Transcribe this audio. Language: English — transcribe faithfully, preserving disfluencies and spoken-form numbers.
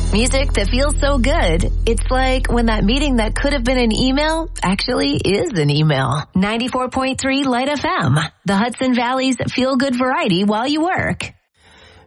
Music that feels so good. It's like when that meeting that could have been an email actually is an email. ninety-four point three Light F M, the Hudson Valley's feel-good variety while you work.